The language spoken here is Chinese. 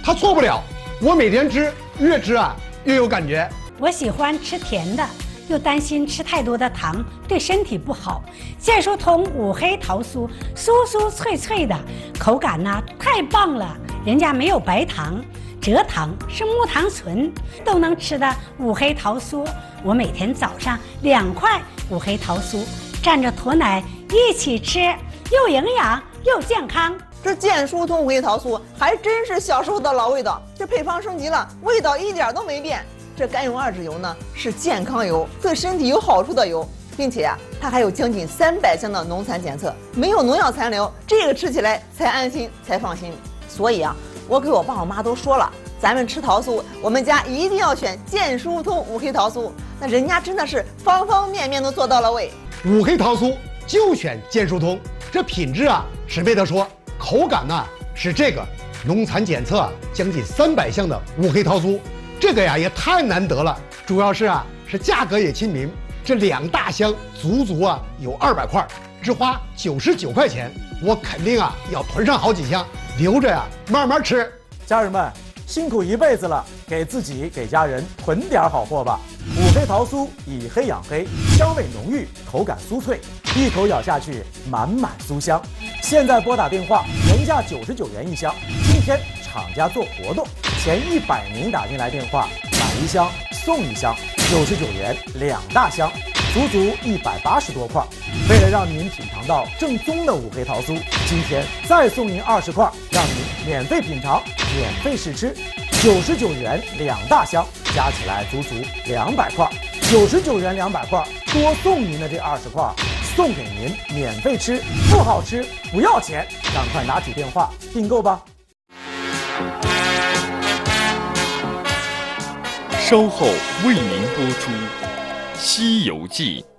他错不了。我每天吃，越吃啊越有感觉。 我喜欢吃甜的，又担心吃太多的糖对身体不好。健舒通五黑桃酥酥酥脆脆的，口感呢太棒了，人家没有白糖。蔗糖是木糖醇都能吃的五黑桃酥，我每天早上2块五黑桃酥，蘸着驮奶一起吃，又营养又健康。 这健舒通五黑桃酥还真是小时候的老味道，这配方升级了，味道一点都没变。这甘油2酯油呢是健康油，对身体有好处的油，并且它还有将近300项的农残检测，没有农药残留，这个吃起来才安心才放心。所以我给我爸我妈都说了，咱们吃桃酥，我们家一定要选健舒通五黑桃酥。那人家真的是方方面面都做到了位。 五黑桃酥就选健舒通，这品质是没得说，口感是这个，农残检测将近300项的五黑桃酥，这个也太难得了。主要是价格也亲民，这2大箱足有200块，只花99块钱，我肯定要囤上好几箱，留着慢慢吃。 家人们辛苦一辈子了，给自己给家人囤点好货吧。五黑桃酥以黑养黑，香味浓郁，口感酥脆，一口咬下去满满酥香。现在拨打电话，原价99元一箱，今天厂家做活动，前100名打进来电话买1箱送1箱，99元2大箱，足180多块。为了让您品尝到正宗的五黑桃酥，今天再送您20块，让您免费品尝，免费试吃。99元2大箱，加起来足200块。99元200块，多送您的这20块，送给您免费吃，不好吃不要钱，赶快拿起电话订购吧。 稍后为您播出《西游记》。